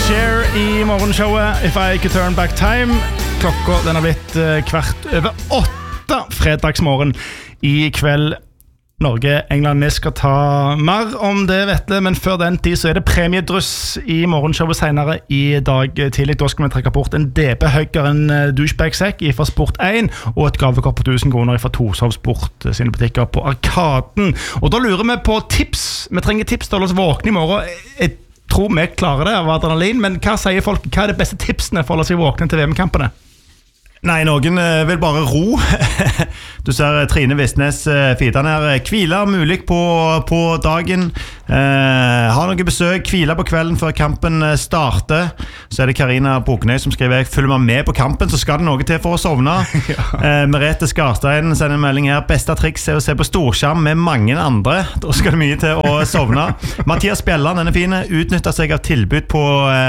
Cher I morgenshowet If I Could Turn Back Time. Klokka den har blitt 7:15 fredagsmorgen I kveld. Norge, England, vi skal ta mer om det, Vetle, men før den tid så det premiedruss I morgenshowet senere I dag tidlig. Da skal vi trekke bort en DB-høgger, en douchebag-sekk fra Sport 1 og et gavekort på 1000 kroner fra Torshov Sport sine butikker på Arkaden. Og da lurer vi på tips. Vi trenger tips til å holde oss våkne I morgen. Jeg tror vi klarer det av adrenalin, men hva sier folk? Hva det beste tipsene for å holde seg våkne til VM-kampene? Nei, noen vil bare ro. Du ser Trine Vistnes feeden her. Hviler mulig på dagen. Har noen besøk, hviler på kvelden før kampen starter. Så det Karina Boknøy som skriver: følger man med på kampen, så skal det noe til for å sovne. Merete Skarstein sender en melding her: beste triks å se på storskjerm med mange andre. Da skal det mye til å sovne. Mathias Bjelland, denne fine, utnytter seg av tilbud på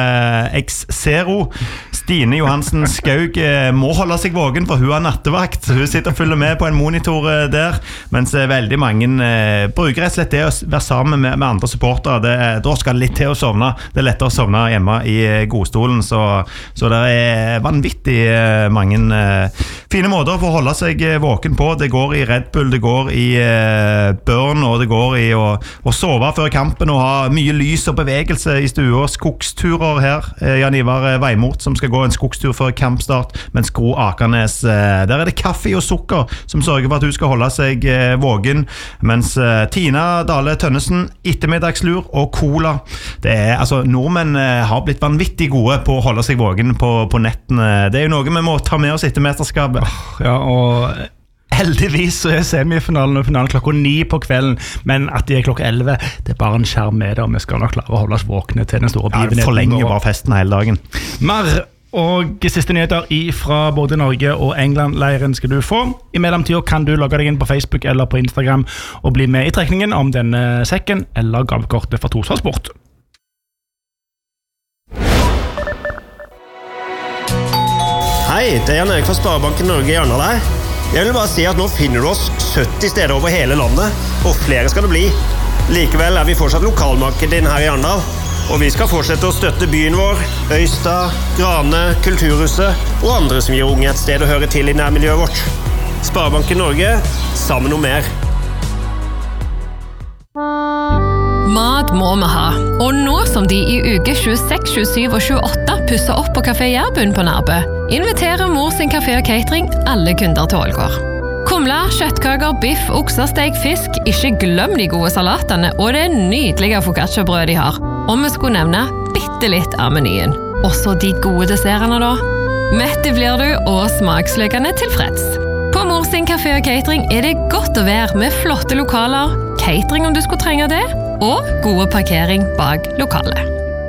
X0. Stine Johansen Skaug må holde seg vågen, for hun har nattevakt. Hun sitter og følger med på en monitor der, mens veldig mange bruker rett og slett det å være sammen med andre supportere. Da skal det litt til å sovne. Det lettere å sovne hjemme I godstolen, så det vanvittig mange fine måter for å holde seg våken på. Det går I Red Bull, det går I Burn, og det går I å sove før kampen og ha mye lys og bevegelse I stua. Skogsturer her, Jan Ivar Veimort som skal gå en skogstur før kampstart, mens Gro Akernes, der det kaffe og sukker som sørger for at hun skal holde seg vågen, mens Tina Dale Tønnesen, ettermiddagslur og cola. Det altså, nordmenn har blitt vanvittig gode på å holde seg vågen på nettene. Det jo noe vi må ta med oss etter mesterskapet. Ja, og heldigvis så semifinalen og finalen klokka 9 på kvelden, men at de klokka 11, det bare en skjerm med det, og vi skal nok klare å holde oss våkne til den store begivenheten. Ja, forlenger bare festen hele dagen. Mer og siste nyheter fra både Norge og England-leiren skal du få. I mellomtida kan du logge deg inn på Facebook eller på Instagram og bli med I trekningen om denne sekken eller gavekortet fra Torshov Sport. Hei, det Jan Erik fra Sparebanken Norge I Arendal her. Jeg vil bare si at nå finner du oss 70 steder over hele landet, og flere skal det bli. Likevel vi fortsatt lokalmarked inn her I Arendal, og vi skal fortsette å støtte byen vår, Øystad, Grane, Kulturhuset og andre som gir unge et sted å høre til I nærmiljøet vårt. Sparebanken Norge, sammen om mer. Mat må vi ha, og nå som de I uke 26, 27 og 28 pusser opp på Café Jærbund på Nærbø, inviterer Mor sin kafé og catering alle kunder til Ålgård. Kumla, kjøttkaker, biff, oksesteg, fisk, ikke glem de gode salatene og det nydelige focaccia-brød de har. Og vi skulle nevne bittelitt av menyen. Også de gode dessertene da. Mette blir du og smaksløkende tilfreds. På Mor sin kafé og catering det godt å være med flotte lokaler, catering om du skulle trenge det, og gode parkering bak lokalet.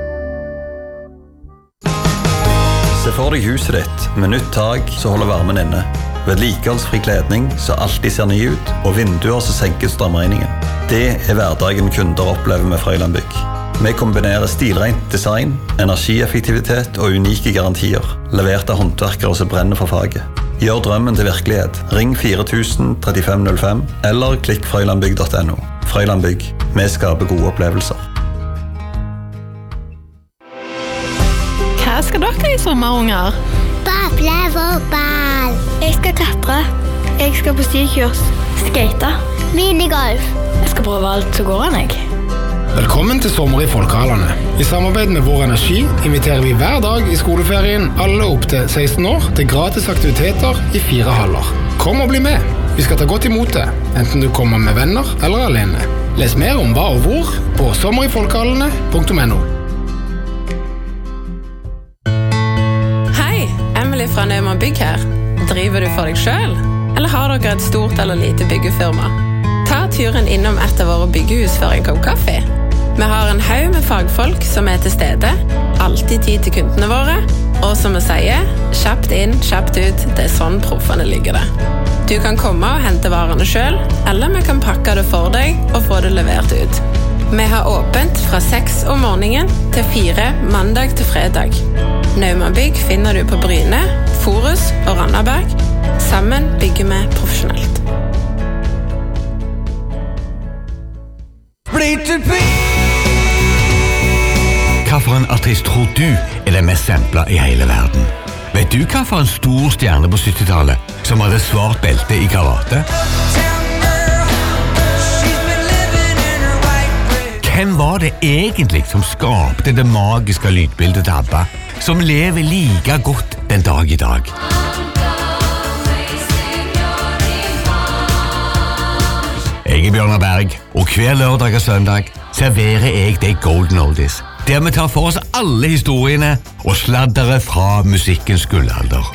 Se for deg huset ditt med nytt tak så holder varmen inne. Vedlikeholdsfri kledning så alltid ser ny ut, og vinduer så senker strømregningen. Det hverdagen kunder opplever med Frøyland Bygg. Vi kombinerer stilrent design, energieffektivitet og unike garantier, levert av håndverkere som brenner for faget. Gjør drømmen til virkelighet. Ring 4000 3505 eller klikk frøylandbygg.no. Frøyland Bygg. Vi skaper gode opplevelser. Hva skal dere I sommer, unger? Bable fotball. Jeg skal klatre. Jeg skal på styrkurs. Skate. Minigolf. Jeg skal prøve alt som går an, jeg. Velkommen til sommer I Folkehallene. I samarbeid med Vår Energi inviterer vi hver dag I skoleferien alle opp til 16 år til gratis aktiviteter I 4 haller. Kom og bli med. Vi skal ta godt imot det, enten du kommer med venner eller alene. Les mer om hva og hvor på sommerifolkehallene.no. Hei, Emily fra Neumann Bygg her. Driver du for deg selv? Eller har dere et stort eller lite byggefirma? Ta turen innom et av våre byggehus for en kopp kaffe. Vi har en haug med fagfolk som til stede, alltid tid til kundene våre, og som vi sier, kjapt inn, kjapt ut, det sånn proffene ligger det. Du kan komme og hente varene selv, eller vi kan pakke det for deg og få det levert ut. Vi har åpent fra 6 om morgenen til 4 mandag til fredag. Neumann Bygg finner du på Bryne, Forus og Randaberg. Sammen bygger vi profesjonelt. hva for en artist tror du er den mest samplet i hele verden? Vet du hva for en stor stjerne på 70-tallet som hadde svart belte i karate? Hvem var det egentlig som skapte det magiske lydbildet til ABBA, som lever like godt den dag i dag? Jeg er Bjørnar Berg, og hver lørdag og søndag serverer jeg deg Golden Oldies, der vi tar for oss alle historiene og sladdere fra musikkens gullalder.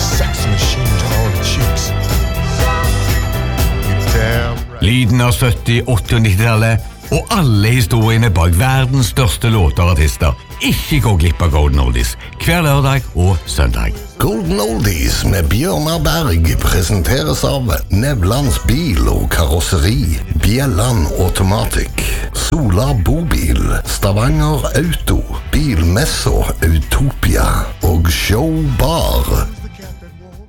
Lyden av 70-, 80- og 90-tallet, og alle historiene bak verdens største låter og artister. Ikke gå glipp av Golden Oldies, hver lørdag og søndag. Golden Oldies med Bjørnar Berg presenteres av Nevlands bil og karosseri, Bjelland Automatic, Sola Bobil, Stavanger Auto, Bilmesso Utopia og Show Bar.